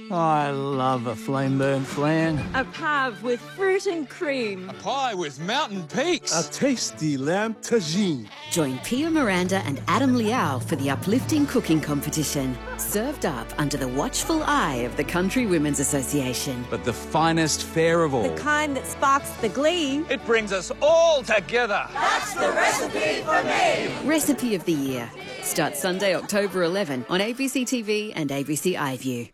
I love a flame-burnt flan. A pave with fruit and cream. A pie with mountain peaks. A tasty lamb tagine. Join Pia Miranda and Adam Liao for the uplifting cooking competition. Served up under the watchful eye of the Country Women's Association. But the finest fare of all. The kind that sparks the glee. It brings us all together. That's the recipe for me. Recipe of the Year. Starts Sunday, October 11 on ABC TV and ABC iView.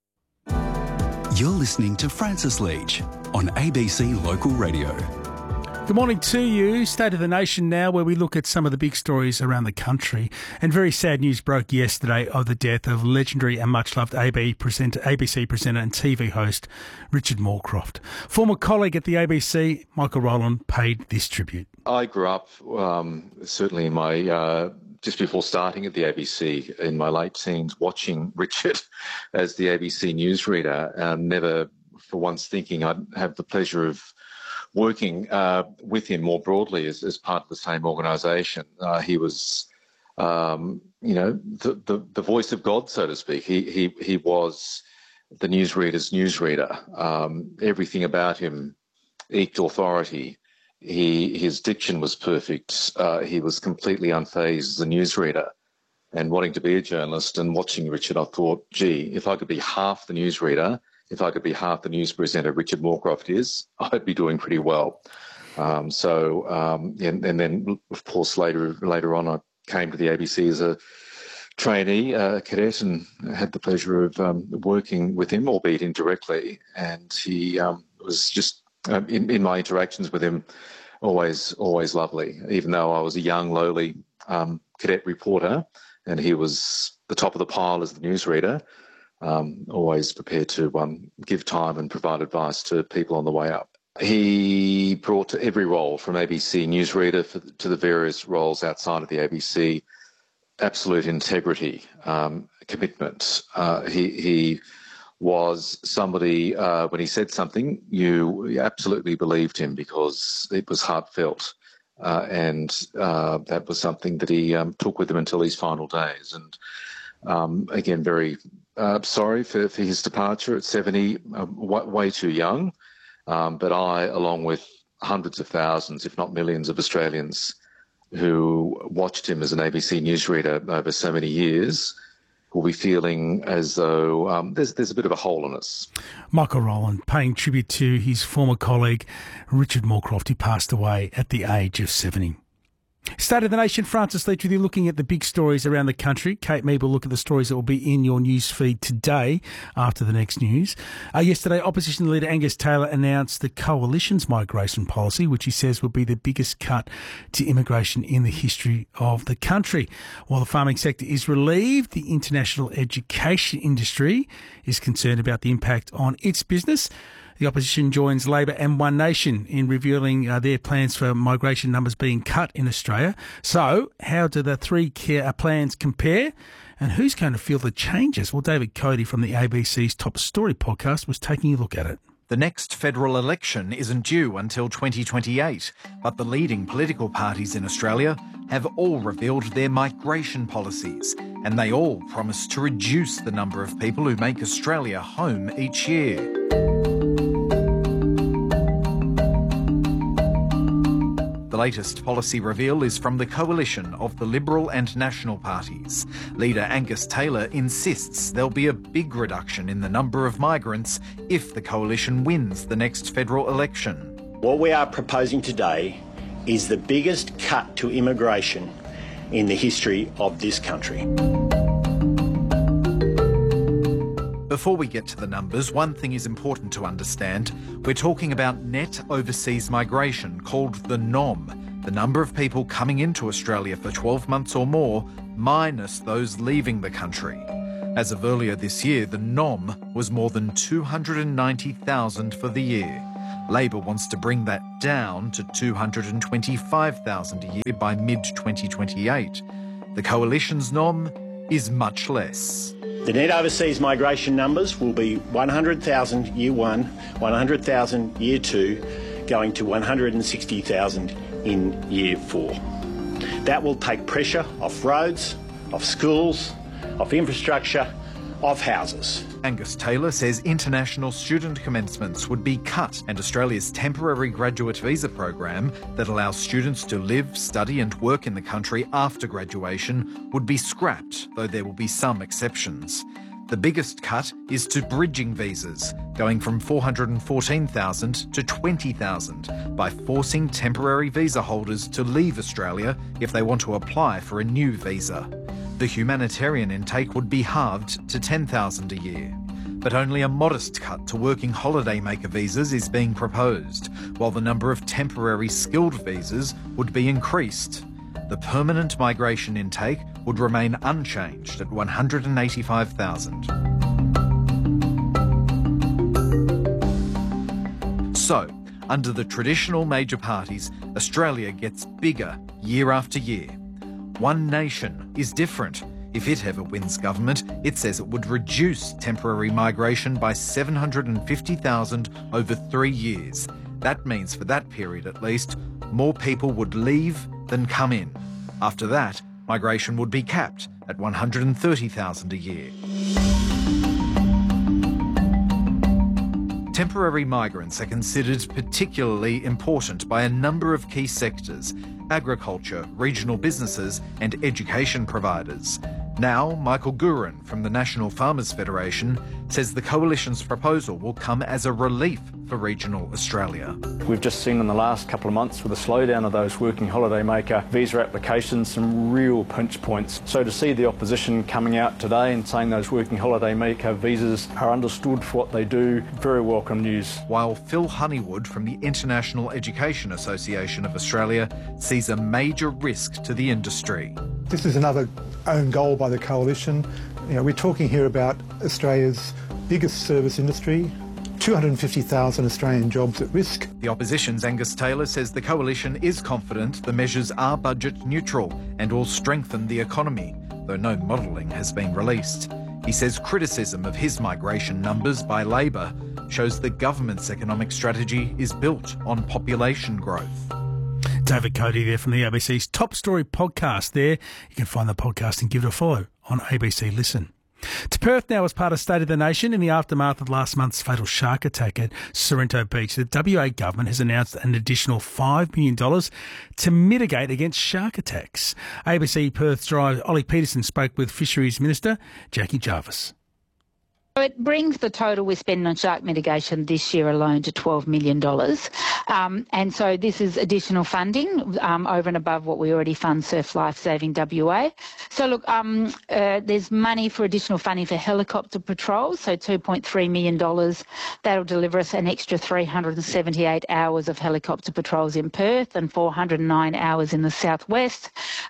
You're listening to Francis Leach on ABC Local Radio. Good morning to you. State of the Nation now, where we look at some of the big stories around the country. And very sad news broke yesterday of the death of legendary and much-loved ABC presenter and TV host Richard Morecroft. Former colleague at the ABC, Michael Rowland, paid this tribute. I grew up, certainly in my just before starting at the ABC in my late teens, watching Richard as the ABC newsreader, never for once thinking I'd have the pleasure of working with him more broadly as part of the same organisation. He was, the voice of God, so to speak. He was the newsreader's newsreader. Everything about him eked authority. His diction was perfect. He was completely unfazed as a newsreader. And wanting to be a journalist and watching Richard, I thought, gee, if I could be half the newsreader, if I could be half the news presenter Richard Morecroft is, I'd be doing pretty well. And then, of course, later on, I came to the ABC as a trainee, cadet, and had the pleasure of working with him, albeit indirectly. And he was just, in my interactions with him, always lovely, even though I was a young, lowly cadet reporter and he was the top of the pile as the newsreader. Always prepared to give time and provide advice to people on the way up. He brought to every role, from ABC newsreader to the various roles outside of the ABC, absolute integrity, commitment. He was somebody, when he said something, you absolutely believed him because it was heartfelt. And that was something that he took with him until his final days. And again, very sorry for his departure at 70, way too young. But I, along with hundreds of thousands, if not millions of Australians who watched him as an ABC newsreader over so many years, will be feeling as though there's a bit of a hole in us. Michael Rowland paying tribute to his former colleague Richard Morecroft, who passed away at the age of 70. State of the Nation, Francis Leach with you, looking at the big stories around the country. Kate Mead will look at the stories that will be in your news feed today after the next news. Yesterday, Opposition Leader Angus Taylor announced the Coalition's migration policy, which he says will be the biggest cut to immigration in the history of the country. While the farming sector is relieved, the international education industry is concerned about the impact on its business. The opposition joins Labor and One Nation in revealing their plans for migration numbers being cut in Australia. So, how do the three plans compare? And who's going to feel the changes? Well, David Cody from the ABC's Top Story podcast was taking a look at it. The next federal election isn't due until 2028, but the leading political parties in Australia have all revealed their migration policies, and they all promise to reduce the number of people who make Australia home each year. The latest policy reveal is from the coalition of the Liberal and National parties. Leader Angus Taylor insists there'll be a big reduction in the number of migrants if the coalition wins the next federal election. What we are proposing today is the biggest cut to immigration in the history of this country. Before we get to the numbers, one thing is important to understand. We're talking about net overseas migration, called the NOM, the number of people coming into Australia for 12 months or more, minus those leaving the country. As of earlier this year, the NOM was more than 290,000 for the year. Labor wants to bring that down to 225,000 a year by mid-2028. The Coalition's NOM is much less. The net overseas migration numbers will be 100,000 year one, 100,000 year two, going to 160,000 in year four. That will take pressure off roads, off schools, off infrastructure, of houses. Angus Taylor says international student commencements would be cut and Australia's temporary graduate visa program that allows students to live, study and work in the country after graduation would be scrapped, though there will be some exceptions. The biggest cut is to bridging visas, going from 414,000 to 20,000 by forcing temporary visa holders to leave Australia if they want to apply for a new visa. The humanitarian intake would be halved to 10,000 a year. But only a modest cut to working holidaymaker visas is being proposed, while the number of temporary skilled visas would be increased. The permanent migration intake would remain unchanged at 185,000. So, under the traditional major parties, Australia gets bigger year after year. One Nation is different. If it ever wins government, it says it would reduce temporary migration by 750,000 over 3 years. That means for that period at least, more people would leave than come in. After that, migration would be capped at 130,000 a year. Temporary migrants are considered particularly important by a number of key sectors: agriculture, regional businesses and education providers. Now, Michael Gurin from the National Farmers Federation says the Coalition's proposal will come as a relief for regional Australia. We've just seen in the last couple of months with the slowdown of those working holidaymaker visa applications some real pinch points. So to see the opposition coming out today and saying those working holidaymaker visas are understood for what they do, very welcome news. While Phil Honeywood from the International Education Association of Australia sees a major risk to the industry. This is another own goal by the Coalition. We're talking here about Australia's biggest service industry, 250,000 Australian jobs at risk. The opposition's Angus Taylor says the Coalition is confident the measures are budget neutral and will strengthen the economy, though no modelling has been released. He says criticism of his migration numbers by Labor shows the government's economic strategy is built on population growth. David Cody there from the ABC's Top Story podcast there. You can find the podcast and give it a follow on ABC Listen. To Perth now as part of State of the Nation. In the aftermath of last month's fatal shark attack at Sorrento Beach, the WA government has announced an additional $5 million to mitigate against shark attacks. ABC Perth's Ollie Peterson spoke with Fisheries Minister Jackie Jarvis. It brings the total we spend on shark mitigation this year alone to $12 million. And so this is additional funding over and above what we already fund Surf Life Saving WA. So look, there's money for additional funding for helicopter patrols, so $2.3 million. That'll deliver us an extra 378 hours of helicopter patrols in Perth and 409 hours in the southwest.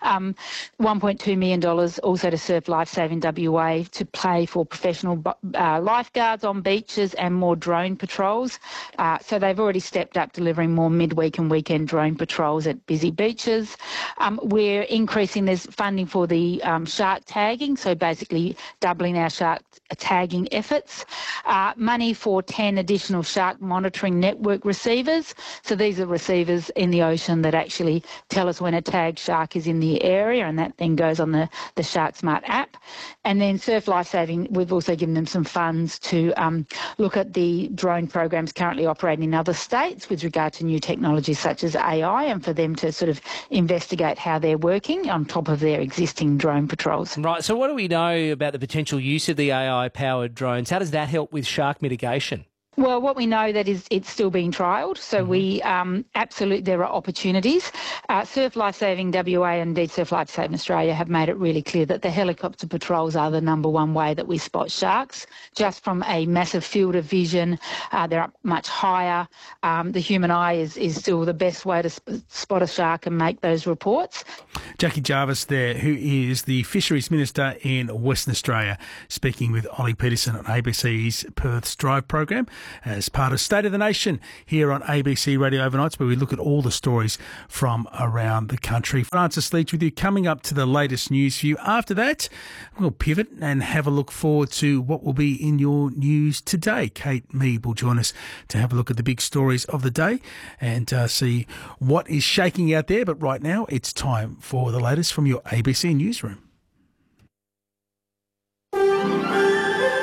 $1.2 million also to Surf Life Saving WA to pay for professional lifeguards on beaches and more drone patrols. So they've already stepped up delivering more midweek and weekend drone patrols at busy beaches. We're increasing this funding for the shark tagging, so basically doubling our shark tagging efforts. Money for 10 additional shark monitoring network receivers. So these are receivers in the ocean that actually tell us when a tagged shark is in the area, and that then goes on the Shark Smart app. And then Surf Life Saving, we've also given them some funds to look at the drone programs currently operating in other states with regard to new technologies such as AI, and for them to sort of investigate how they're working on top of their existing drone patrols. Right, so what do we know about the potential use of the AI-powered drones? How does that help with shark mitigation? Well, what we know that is it's still being trialled, so we absolutely there are opportunities. Surf Life Saving WA and indeed Surf Life Saving Australia have made it really clear that the helicopter patrols are the number one way that we spot sharks. Just from a massive field of vision, they're up much higher. The human eye is still the best way to spot a shark and make those reports. Jackie Jarvis there, who is the Fisheries Minister in Western Australia, speaking with Ollie Peterson on ABC's Perth's Drive program as part of State of the Nation here on ABC Radio Overnights, where we look at all the stories from around the country. Francis Leach with you, coming up to the latest news for you. After that, we'll pivot and have a look forward to what will be in your news today. Kate Mead will join us to have a look at the big stories of the day and see what is shaking out there. But right now, it's time for the latest from your ABC newsroom.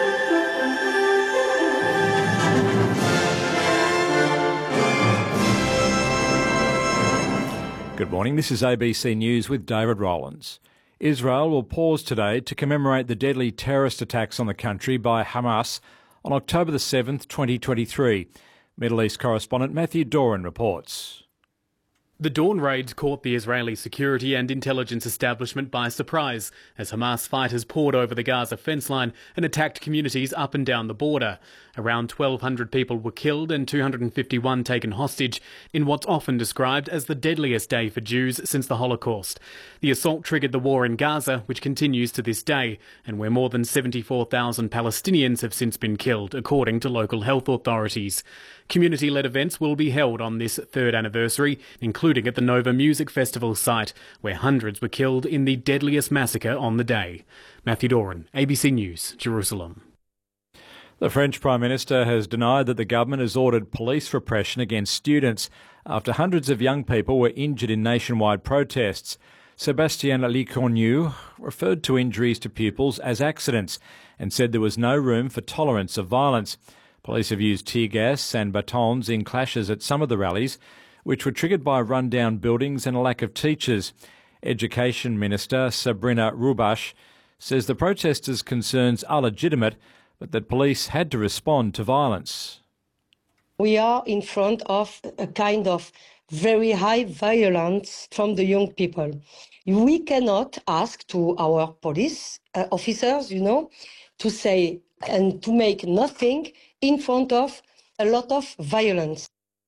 morning. This is ABC News with David Rowlands. Israel will pause today to commemorate the deadly terrorist attacks on the country by Hamas on October the 7th, 2023. Middle East correspondent Matthew Doran reports. The dawn raids caught the Israeli security and intelligence establishment by surprise as Hamas fighters poured over the Gaza fence line and attacked communities up and down the border. Around 1,200 people were killed and 251 taken hostage in what's often described as the deadliest day for Jews since the Holocaust. The assault triggered the war in Gaza, which continues to this day, and where more than 74,000 Palestinians have since been killed, according to local health authorities. Community-led events will be held on this third anniversary, including at the Nova Music Festival site, where hundreds were killed in the deadliest massacre on the day. Matthew Doran, ABC News, Jerusalem. The French Prime Minister has denied that the government has ordered police repression against students after hundreds of young people were injured in nationwide protests. Sébastien Lecornu referred to injuries to pupils as accidents and said there was no room for tolerance of violence. Police have used tear gas and batons in clashes at some of the rallies, which were triggered by run-down buildings and a lack of teachers. Education Minister Sabrina Rubash says the protesters' concerns are legitimate, but that police had to respond to violence. We are in front of a kind of very high violence from the young people. We cannot ask to our police officers, to say and to make nothing in front of a lot of violence.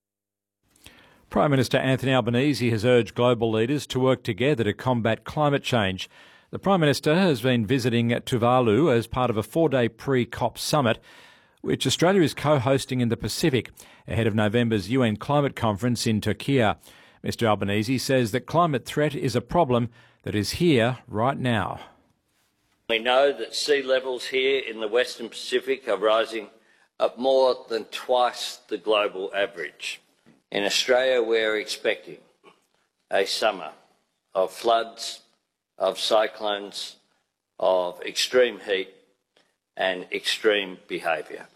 Prime Minister Anthony Albanese has urged global leaders to work together to combat climate change. The Prime Minister has been visiting Tuvalu as part of a 4-day pre-COP summit, which Australia is co-hosting in the Pacific ahead of November's UN climate conference in Turkey. Mr Albanese says that climate threat is a problem that is here right now. We know that sea levels here in the Western Pacific are rising at more than twice the global average. In Australia, we're expecting a summer of floods, of cyclones, of extreme heat and extreme behaviour.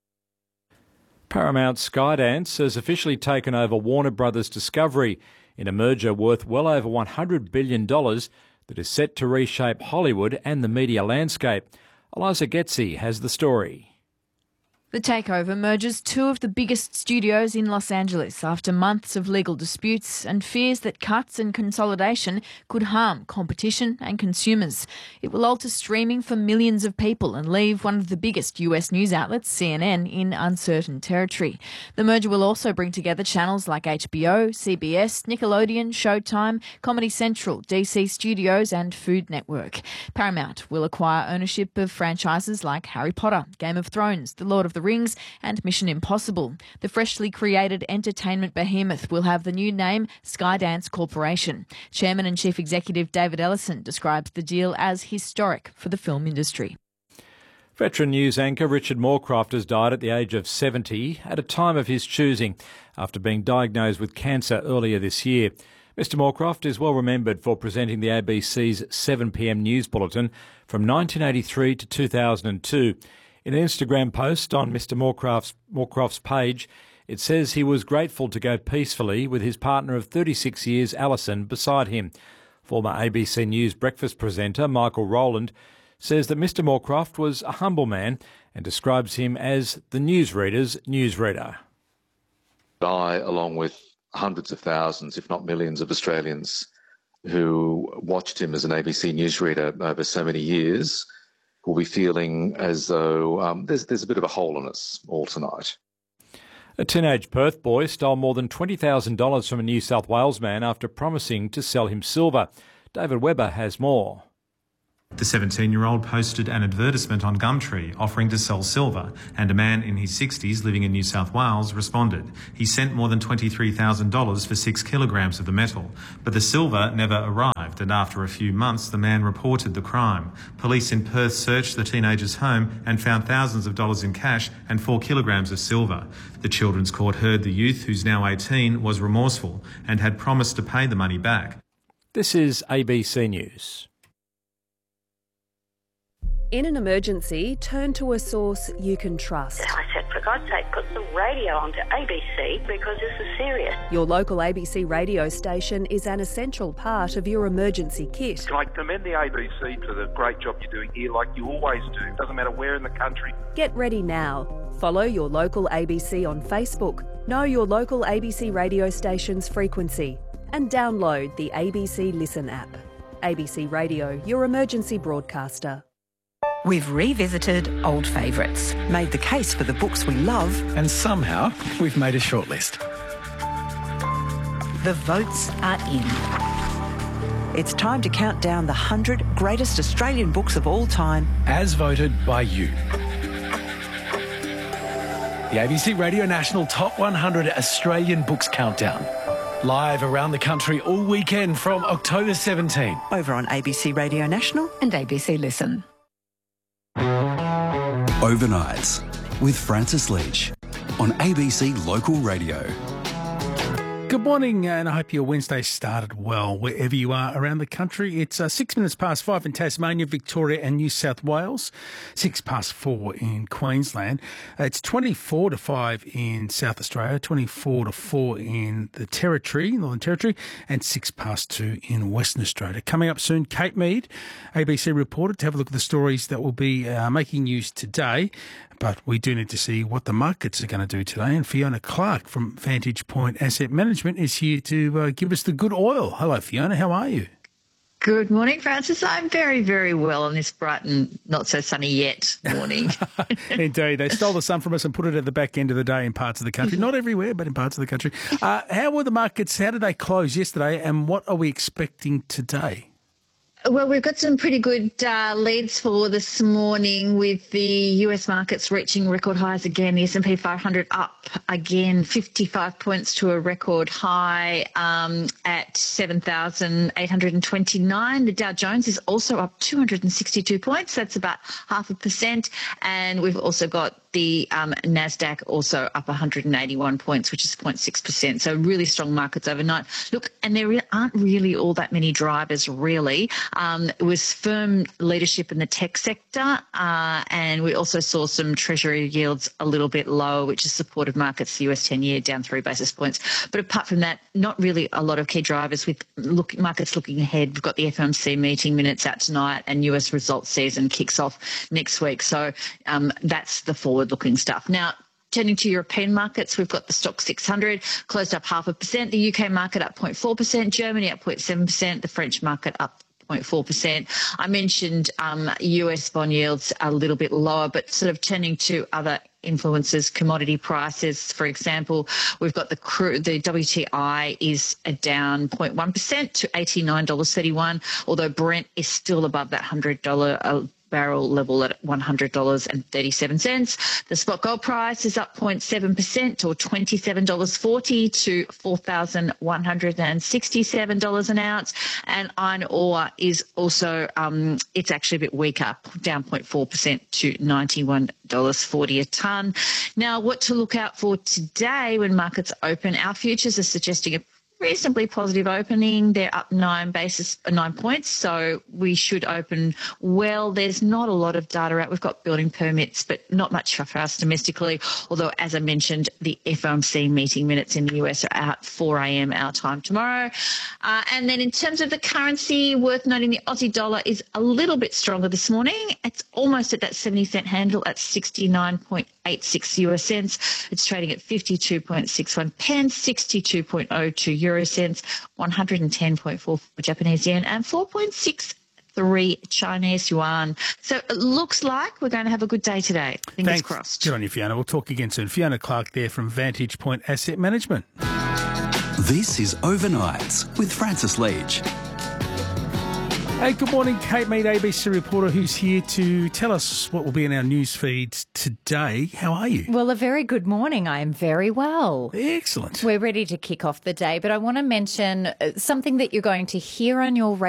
Paramount Skydance has officially taken over Warner Brothers Discovery in a merger worth well over $100 billion that is set to reshape Hollywood and the media landscape. Eliza Getzi has the story. The takeover merges two of the biggest studios in Los Angeles after months of legal disputes and fears that cuts and consolidation could harm competition and consumers. It will alter streaming for millions of people and leave one of the biggest US news outlets, CNN, in uncertain territory. The merger will also bring together channels like HBO, CBS, Nickelodeon, Showtime, Comedy Central, DC Studios and Food Network. Paramount will acquire ownership of franchises like Harry Potter, Game of Thrones, The Lord of the Rings and Mission Impossible. The freshly created entertainment behemoth will have the new name Skydance Corporation. Chairman and Chief Executive David Ellison describes the deal as historic for the film industry. Veteran news anchor Richard Morecroft has died at the age of 70 at a time of his choosing after being diagnosed with cancer earlier this year. Mr Morecroft is well remembered for presenting the ABC's 7pm news bulletin from 1983 to 2002. In an Instagram post on Mr Morecroft's page, it says he was grateful to go peacefully with his partner of 36 years, Alison, beside him. Former ABC News breakfast presenter Michael Rowland says that Mr Morecroft was a humble man and describes him as the newsreader's newsreader. I, along with hundreds of thousands, if not millions of Australians who watched him as an ABC newsreader over so many years, will be feeling as though there's a bit of a hole in us all tonight. A teenage Perth boy stole more than $20,000 from a New South Wales man after promising to sell him silver. David Webber has more. The 17-year-old posted an advertisement on Gumtree offering to sell silver, and a man in his 60s living in New South Wales responded. He sent more than $23,000 for 6 kilograms of the metal, but the silver never arrived, and after a few months the man reported the crime. Police in Perth searched the teenager's home and found thousands of dollars in cash and 4 kilograms of silver. The Children's Court heard the youth, who's now 18, was remorseful and had promised to pay the money back. This is ABC News. In an emergency, turn to a source you can trust. I said, for God's sake, put the radio onto ABC because this is serious. Your local ABC radio station is an essential part of your emergency kit. I commend the ABC for the great job you're doing here, like you always do. Doesn't matter where in the country. Get ready now. Follow your local ABC on Facebook. Know your local ABC radio station's frequency. And download the ABC Listen app. ABC Radio, your emergency broadcaster. We've revisited old favourites, made the case for the books we love, and somehow we've made a shortlist. The votes are in. It's time to count down the 100 greatest Australian books of all time. As voted by you. The ABC Radio National Top 100 Australian Books Countdown. Live around the country all weekend from October 17. Over on ABC Radio National and ABC Listen. Overnights with Francis Leach on ABC Local Radio. Good morning, and I hope your Wednesday started well wherever you are around the country. It's 6 minutes past 5 in Tasmania, Victoria and New South Wales, 6 past 4 in Queensland. It's 24 to 5 in South Australia, 24 to 4 in the Northern Territory, and 6 past 2 in Western Australia. Coming up soon, Kate Mead, ABC reporter, to have a look at the stories that will be making news today. But we do need to see what the markets are going to do today. And Fiona Clark from Vantage Point Asset Management is here to give us the good oil. Hello, Fiona. How are you? Good morning, Francis. I'm very, very well on this bright and not so sunny yet morning. Indeed. They stole the sun from us and put it at the back end of the day in parts of the country. Not everywhere, but in parts of the country. How were the markets? How did they close yesterday? And what are we expecting today? Well, we've got some pretty good leads for this morning with the US markets reaching record highs again. The S&P 500 up again 55 points to a record high at 7,829. The Dow Jones is also up 262 points. That's about 0.5%. And we've also got the NASDAQ also up 181 points, which is 0.6%. So really strong markets overnight. Look, and there aren't really all that many drivers, really. It was firm leadership in the tech sector, and we also saw some Treasury yields a little bit lower, which has supported markets. The US 10-year down 3 basis points. But apart from that, not really a lot of key drivers with markets looking ahead. We've got the FOMC meeting minutes out tonight, and US results season kicks off next week. So that's the forward-looking stuff. Now, turning to European markets, we've got the Stoxx 600 closed up 0.5%, the UK market up 0.4%, Germany up 0.7%, the French market up 0.4%. I mentioned US bond yields a little bit lower, but sort of turning to other influences, commodity prices, for example, we've got the WTI is down 0.1% to $89.31, although Brent is still above that $100 barrel level at $100.37. The spot gold price is up 0.7% or $27.40 to $4,167 an ounce. And iron ore is also, it's actually a bit weaker, down 0.4% to $91.40 a tonne. Now, what to look out for today when markets open? Our futures are suggesting a reasonably positive opening. They're up 9 points, so we should open well. There's not a lot of data out. We've got building permits, but not much for us domestically, although, as I mentioned, the FOMC meeting minutes in the US are out 4 a.m. our time tomorrow. And then in terms of the currency, worth noting the Aussie dollar is a little bit stronger this morning. It's almost at that 70-cent handle at 69.86 US cents. It's trading at 52.61 pence, 62.02 euro cents, 110.44 Japanese yen, and 4.63 Chinese yuan. So it looks like we're going to have a good day today. Fingers crossed. Good on you, Fiona. We'll talk again soon. Fiona Clark there from Vantage Point Asset Management. This is Overnights with Francis Leach. Hey, good morning. Kate Mead, ABC reporter, who's here to tell us what will be in our news feeds today. How are you? Well, a very good morning. I am very well. Excellent. We're ready to kick off the day, but I want to mention something that you're going to hear on your